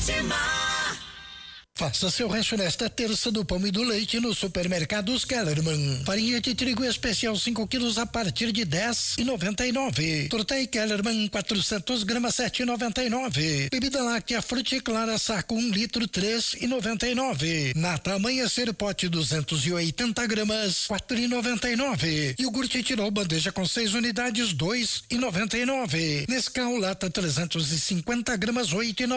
Ótima. Faça seu rancho nesta terça do pão e do leite no Supermercados Kellerman. Farinha de trigo especial 5 quilos a partir de 10,99. Tortei Kellerman 400 gramas 7,99. Bebida láctea Fruticlara saco 1 litro 3,99. Nata Amanhecer pote 280 gramas 4,99. Iogurte Tirol bandeja com 6 unidades 2,99. Nescau lata 350 gramas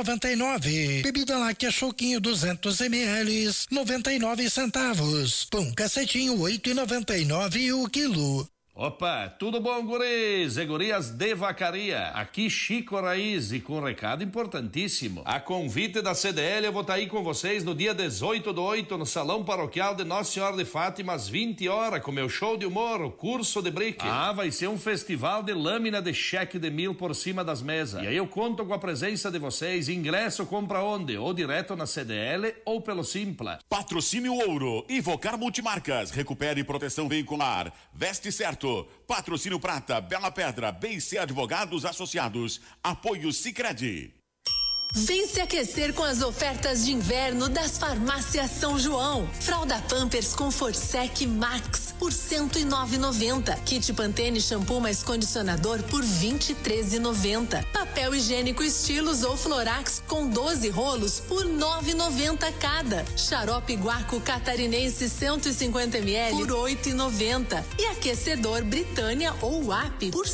8,99. Bebida láctea Choquinho 200 ml, 99 centavos. Pão cacetinho 8,99 o quilo. Opa, tudo bom, guris e gurias de Vacaria? Aqui Chico Raiz e com um recado importantíssimo. A convite da CDL eu vou estar aí com vocês no dia 18/8 no Salão Paroquial de Nossa Senhora de Fátima às 20 horas com meu show de humor, o curso de brique. Vai ser um festival de lâmina de cheque de 1.000 por cima das mesas. E aí eu conto com a presença de vocês. Ingresso compra onde? Ou direto na CDL ou pelo Simpla. Patrocínio Ouro, Invocar Multimarcas, recupere proteção veicular, veste certo. Patrocínio Prata, Bela Pedra, BC Advogados Associados, apoio Sicredi. Vem se aquecer com as ofertas de inverno das farmácias São João. Fralda Pampers com Forsec Max por R$ 109,90. Kit Pantene shampoo mais condicionador por R$ 23,90. Papel higiênico Estilos ou Florax com 12 rolos por R$ 9,90 cada. Xarope Guaco Catarinense 150 ml por R$ 8,90. E aquecedor Britânia ou WAP por R$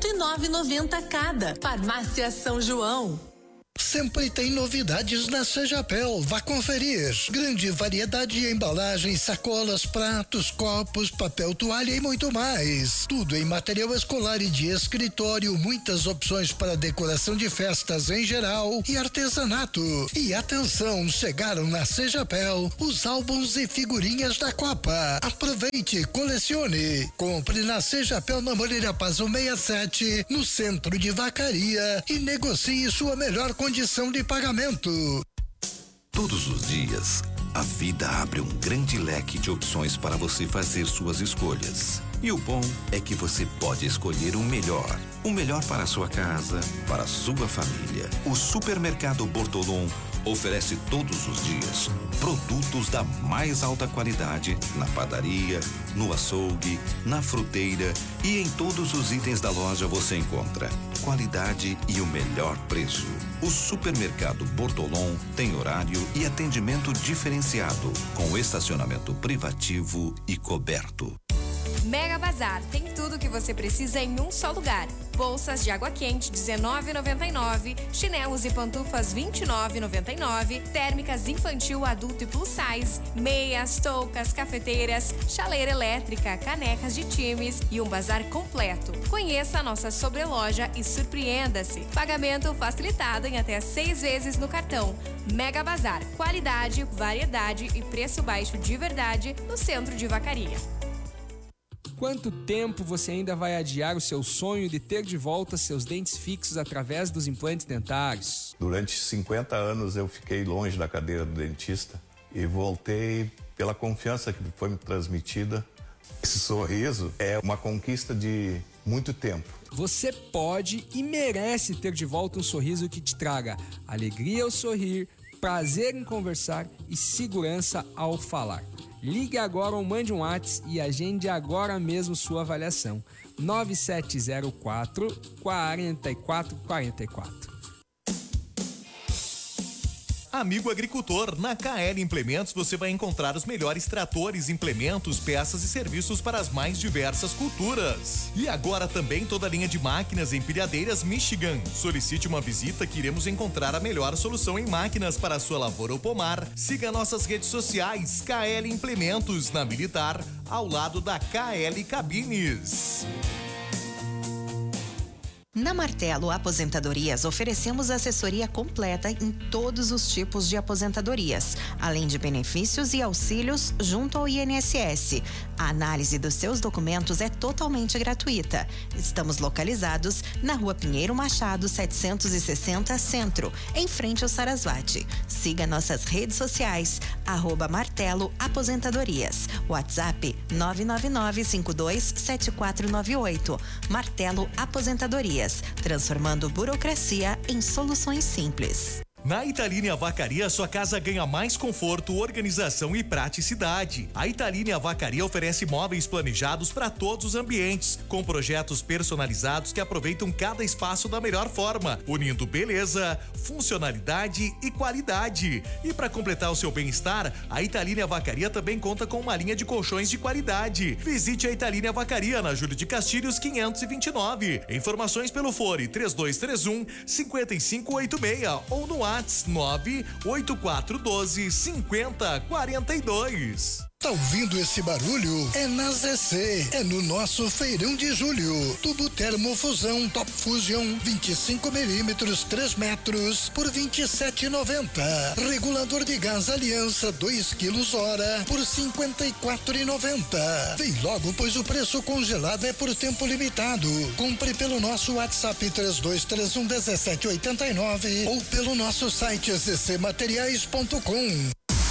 109,90 cada. Farmácia São João. Sempre tem novidades na Sejapel. Vá conferir. Grande variedade de embalagens, sacolas, pratos, copos, papel toalha e muito mais. Tudo em material escolar e de escritório. Muitas opções para decoração de festas em geral e artesanato. E atenção, chegaram na Sejapel os álbuns e figurinhas da Copa. Aproveite, colecione. Compre na Sejapel na Moreira Paz 167, no centro de Vacaria, e negocie sua melhor condição de pagamento. Todos os dias, a vida abre um grande leque de opções para você fazer suas escolhas. E o bom é que você pode escolher o melhor. O melhor para a sua casa, para a sua família. O Supermercado Bortolom oferece todos os dias produtos da mais alta qualidade na padaria, no açougue, na fruteira e em todos os itens da loja você encontra qualidade e o melhor preço. O Supermercado Bortolom tem horário e atendimento diferenciado, com estacionamento privativo e coberto. Mega Bazar tem tudo o que você precisa em um só lugar. Bolsas de água quente R$19,99, chinelos e pantufas R$29,99, térmicas infantil, adulto e plus size, meias, toucas, cafeteiras, chaleira elétrica, canecas de times e um bazar completo. Conheça a nossa sobreloja e surpreenda-se. Pagamento facilitado em até 6 vezes no cartão. Mega Bazar, qualidade, variedade e preço baixo de verdade no centro de Vacaria. Quanto tempo você ainda vai adiar o seu sonho de ter de volta seus dentes fixos através dos implantes dentários? Durante 50 anos eu fiquei longe da cadeira do dentista e voltei pela confiança que foi me transmitida. Esse sorriso é uma conquista de muito tempo. Você pode e merece ter de volta um sorriso que te traga alegria ao sorrir, prazer em conversar e segurança ao falar. Ligue agora ou mande um WhatsApp e agende agora mesmo sua avaliação. 9704 4444. Amigo agricultor, na KL Implementos você vai encontrar os melhores tratores, implementos, peças e serviços para as mais diversas culturas. E agora também toda a linha de máquinas e empilhadeiras Michigan. Solicite uma visita que iremos encontrar a melhor solução em máquinas para a sua lavoura ou pomar. Siga nossas redes sociais, KL Implementos, na Militar, ao lado da KL Cabines. Na Martelo Aposentadorias, oferecemos assessoria completa em todos os tipos de aposentadorias, além de benefícios e auxílios junto ao INSS. A análise dos seus documentos é totalmente gratuita. Estamos localizados na Rua Pinheiro Machado, 760 Centro, em frente ao Sarasvati. Siga nossas redes sociais, @Martelo Aposentadorias. WhatsApp 999527498. Martelo Aposentadorias, transformando burocracia em soluções simples. Na Italínia Vacaria, sua casa ganha mais conforto, organização e praticidade. A Italínia Vacaria oferece móveis planejados para todos os ambientes, com projetos personalizados que aproveitam cada espaço da melhor forma, unindo beleza, funcionalidade e qualidade. E para completar o seu bem-estar, a Italínia Vacaria também conta com uma linha de colchões de qualidade. Visite a Italínia Vacaria na Júlio de Castilhos 529. Informações pelo fone 3231-5586 ou no WhatsApp 98412-5042. Tá ouvindo esse barulho? É na ZC, é no nosso feirão de julho. Tubo termofusão Top Fusion 25 milímetros 3 metros por 27,90. Regulador de gás Aliança 2 quilos hora por 54,90. Vem logo, pois o preço congelado é por tempo limitado. Compre pelo nosso WhatsApp 3231-1789 ou pelo nosso site zcmateriais.com.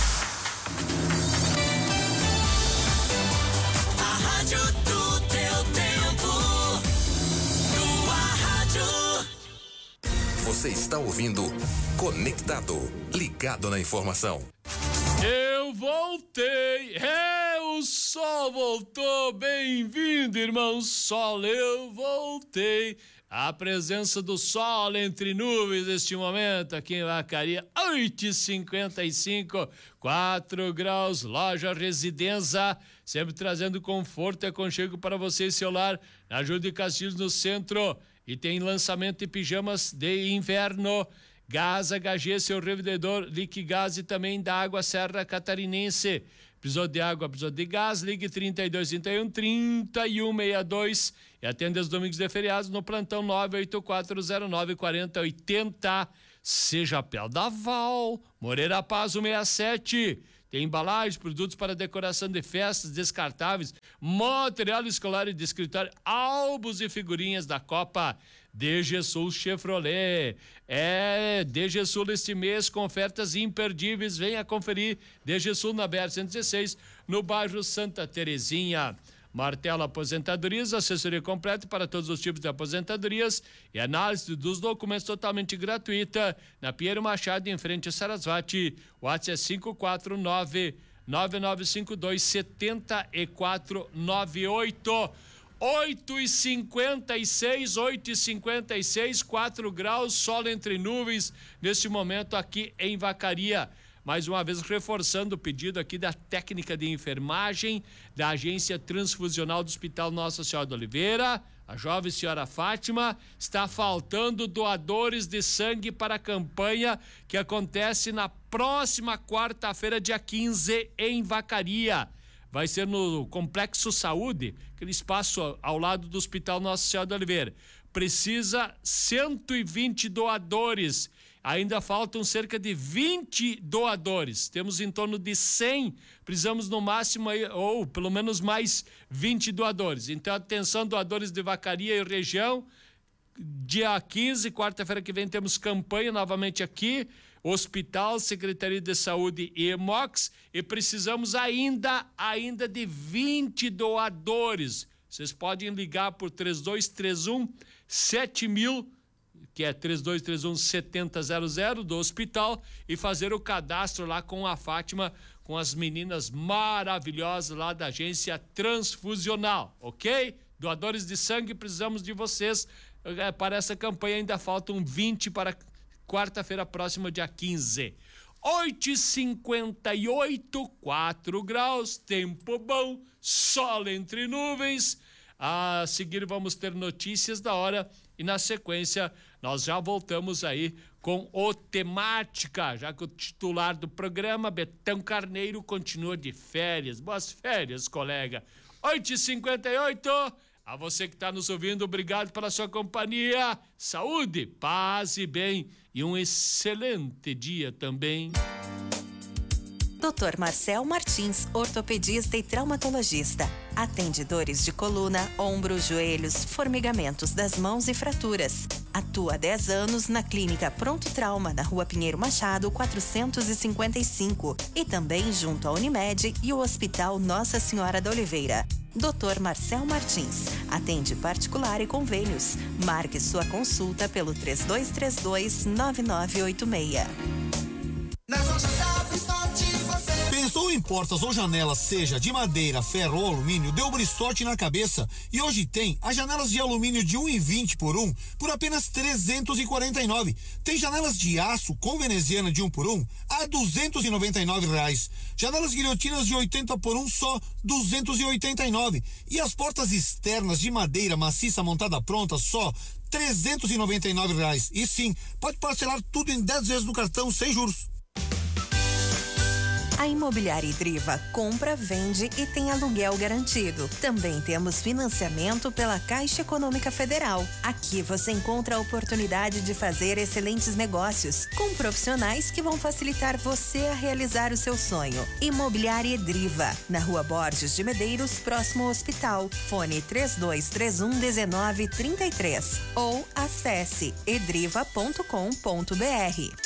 Você está ouvindo Conectado, ligado na informação. Eu voltei, o sol voltou, bem-vindo, irmão Sol, eu voltei. A presença do sol entre nuvens neste momento aqui em Vacaria, 8h55, 4 graus, loja Residência, sempre trazendo conforto e aconchego para você e seu lar, na Júlio de Castilhos, no centro. E tem lançamento de pijamas de inverno, Gás HG, seu revendedor, Liquigás e também da Água Serra Catarinense. Precisou de água, precisou de gás, ligue 3231-3162 e atende aos domingos e feriados no plantão 984094080. Seja Pel da Val, Moreira Paz 167. Tem embalagens, produtos para decoração de festas, descartáveis, material escolar e de escritório, álbuns e figurinhas da Copa. DG Sul Chevrolet. DG Sul este mês com ofertas imperdíveis. Venha conferir. DG Sul na BR-116, no bairro Santa Terezinha. Martelo Aposentadorias, assessoria completa para todos os tipos de aposentadorias e análise dos documentos totalmente gratuita na Pinheiro Machado, em frente a Sarasvati. WhatsApp 549-9952-7498. 8h56, 4 graus, sol entre nuvens neste momento aqui em Vacaria. Mais uma vez reforçando o pedido aqui da técnica de enfermagem da Agência Transfusional do Hospital Nossa Senhora de Oliveira, a jovem senhora Fátima. Está faltando doadores de sangue para a campanha que acontece na próxima quarta-feira, dia 15, em Vacaria. Vai ser no Complexo Saúde, aquele espaço ao lado do Hospital Nossa Senhora de Oliveira. Precisa 120 doadores. Ainda faltam cerca de 20 doadores. Temos em torno de 100. Precisamos no máximo, ou pelo menos mais 20 doadores. Então, atenção, doadores de Vacaria e região. Dia 15, quarta-feira que vem, temos campanha novamente aqui. Hospital, Secretaria de Saúde e EMOX. E precisamos ainda de 20 doadores. Vocês podem ligar por 3231-7000, que é 3231-7000 do hospital, e fazer o cadastro lá com a Fátima, com as meninas maravilhosas lá da Agência Transfusional, ok? Doadores de sangue, precisamos de vocês para essa campanha. Ainda faltam 20 para quarta-feira próxima, dia 15. 8h58, 4 graus, tempo bom, sol entre nuvens. A seguir vamos ter notícias da hora e na sequência nós já voltamos aí com o Temática, já que o titular do programa, Betão Carneiro, continua de férias. Boas férias, colega. 8h58, a você que está nos ouvindo, obrigado pela sua companhia. Saúde, paz e bem e um excelente dia também. Dr. Marcel Martins, ortopedista e traumatologista. Atende dores de coluna, ombro, joelhos, formigamentos das mãos e fraturas. Atua há 10 anos na Clínica Pronto Trauma, na Rua Pinheiro Machado, 455. E também junto à Unimed e o Hospital Nossa Senhora da Oliveira. Dr. Marcel Martins. Atende particular e convênios. Marque sua consulta pelo 3232-9986. Pensou em portas ou janelas, seja de madeira, ferro ou alumínio, deu-lhe sorte na cabeça. E hoje tem as janelas de alumínio de 1,20 por 1 por apenas R$349. Tem janelas de aço com veneziana de 1 por 1 a R$299. Janelas guilhotinas de 80 por 1 só R$289. E as portas externas de madeira maciça montada pronta só R$399. E sim, pode parcelar tudo em 10 vezes no cartão sem juros. A Imobiliária Idriva compra, vende e tem aluguel garantido. Também temos financiamento pela Caixa Econômica Federal. Aqui você encontra a oportunidade de fazer excelentes negócios com profissionais que vão facilitar você a realizar o seu sonho. Imobiliária Idriva, na Rua Borges de Medeiros, próximo ao hospital. Fone 3231-1933 ou acesse edriva.com.br.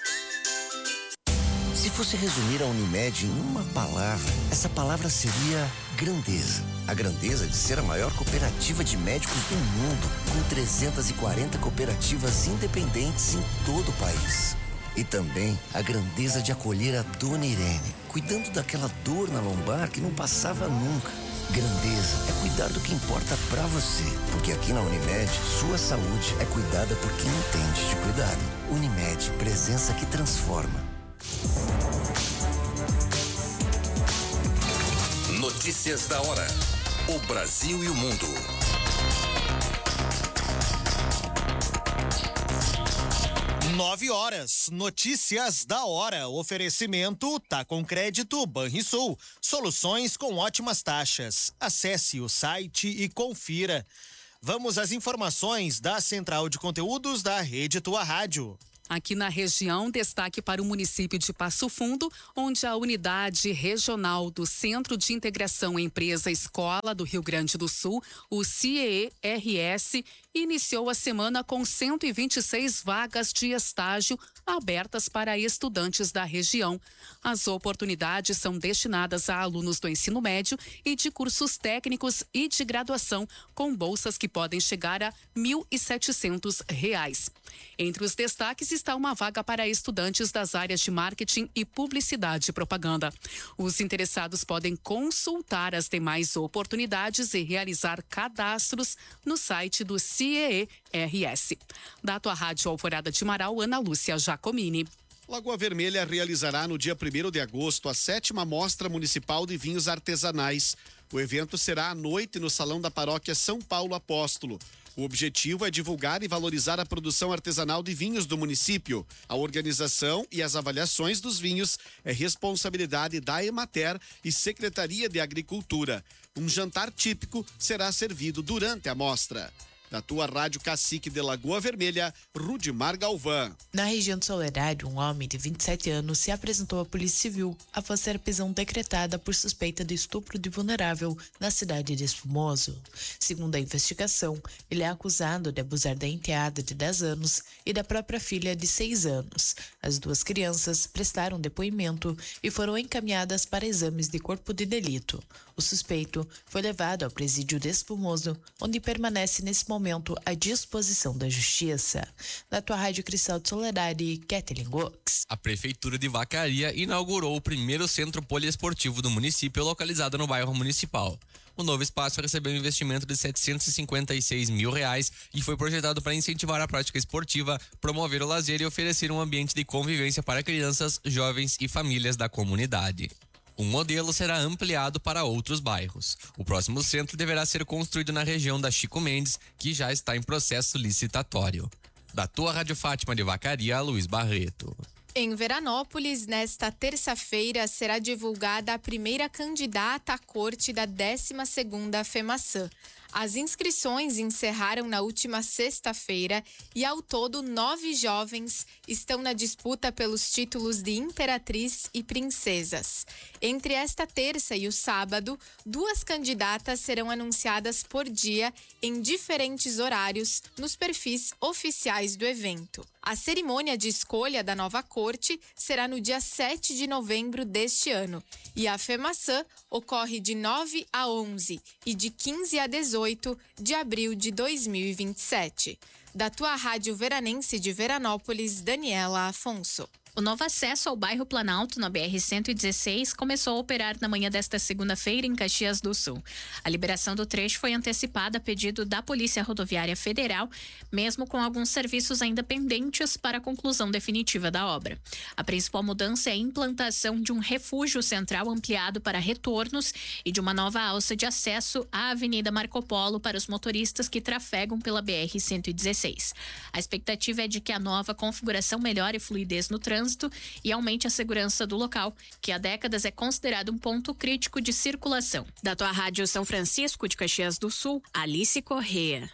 Se fosse resumir a Unimed em uma palavra, essa palavra seria grandeza. A grandeza de ser a maior cooperativa de médicos do mundo, com 340 cooperativas independentes em todo o país. E também a grandeza de acolher a Dona Irene, cuidando daquela dor na lombar que não passava nunca. Grandeza é cuidar do que importa pra você, porque aqui na Unimed, sua saúde é cuidada por quem entende de cuidado. Unimed, presença que transforma. Notícias da hora. O Brasil e o mundo. Nove horas. Notícias da hora. Oferecimento tá com crédito Banrisul. Soluções com ótimas taxas. Acesse o site e confira. Vamos às informações da Central de Conteúdos da Rede Tua Rádio. Aqui na região, destaque para o município de Passo Fundo, onde a unidade regional do Centro de Integração Empresa Escola do Rio Grande do Sul, o CIERS, iniciou a semana com 126 vagas de estágio abertas para estudantes da região. As oportunidades são destinadas a alunos do ensino médio e de cursos técnicos e de graduação, com bolsas que podem chegar a R$ 1.700. Entre os destaques está uma vaga para estudantes das áreas de marketing e publicidade e propaganda. Os interessados podem consultar as demais oportunidades e realizar cadastros no site do CIERS. Da Tua Rádio Alvorada de Marau, Ana Lúcia Jacomini. Lagoa Vermelha realizará no dia 1º de agosto a 7ª Mostra Municipal de Vinhos Artesanais. O evento será à noite no Salão da Paróquia São Paulo Apóstolo. O objetivo é divulgar e valorizar a produção artesanal de vinhos do município. A organização e as avaliações dos vinhos é responsabilidade da Emater e Secretaria de Agricultura. Um jantar típico será servido durante a mostra. Da Tua Rádio Cacique de Lagoa Vermelha, Rudimar Galvão. Na região de Soledade, um homem de 27 anos se apresentou à Polícia Civil após ter prisão decretada por suspeita de estupro de vulnerável na cidade de Espumoso. Segundo a investigação, ele é acusado de abusar da enteada de 10 anos e da própria filha de 6 anos. As duas crianças prestaram depoimento e foram encaminhadas para exames de corpo de delito. O suspeito foi levado ao presídio de Espumoso, onde permanece nesse momento à disposição da Justiça. Da Tua Rádio Cristal de Soledade, Kathleen Gox. A Prefeitura de Vacaria inaugurou o primeiro centro poliesportivo do município, localizado no bairro Municipal. O novo espaço recebeu um investimento de R$ 756 mil e foi projetado para incentivar a prática esportiva, promover o lazer e oferecer um ambiente de convivência para crianças, jovens e famílias da comunidade. O modelo será ampliado para outros bairros. O próximo centro deverá ser construído na região da Chico Mendes, que já está em processo licitatório. Da Tua Rádio Fátima de Vacaria, Luiz Barreto. Em Veranópolis, nesta terça-feira, será divulgada a primeira candidata à corte da 12ª FEMAÇã. As inscrições encerraram na última sexta-feira e, ao todo, 9 jovens estão na disputa pelos títulos de imperatriz e princesas. Entre esta terça e o sábado, 2 candidatas serão anunciadas por dia em diferentes horários nos perfis oficiais do evento. A cerimônia de escolha da nova corte Forte será no dia 7 de novembro deste ano. E a FEMAÇã ocorre de 9 a 11 e de 15 a 18 de abril de 2027. Da tua Rádio Veranense de Veranópolis, Daniela Afonso. O novo acesso ao bairro Planalto, na BR-116, começou a operar na manhã desta segunda-feira em Caxias do Sul. A liberação do trecho foi antecipada a pedido da Polícia Rodoviária Federal, mesmo com alguns serviços ainda pendentes para a conclusão definitiva da obra. A principal mudança é a implantação de um refúgio central ampliado para retornos e de uma nova alça de acesso à Avenida Marco Polo para os motoristas que trafegam pela BR-116. A expectativa é de que a nova configuração melhore a fluidez no trânsito e aumente a segurança do local, que há décadas é considerado um ponto crítico de circulação. Da tua Rádio São Francisco de Caxias do Sul, Alice Corrêa.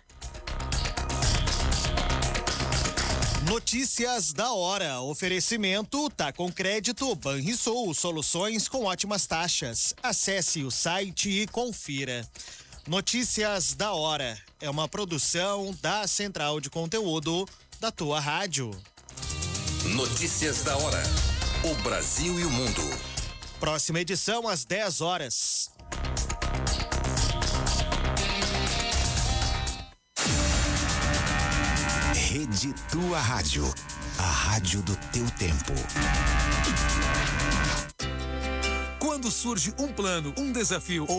Notícias da hora. Oferecimento tá com crédito Banrisul, soluções com ótimas taxas. Acesse o site e confira. Notícias da hora é uma produção da Central de Conteúdo da tua rádio. Notícias da hora. O Brasil e o mundo. Próxima edição às 10 horas. Rede Tua Rádio. A rádio do teu tempo. Quando surge um plano, um desafio ou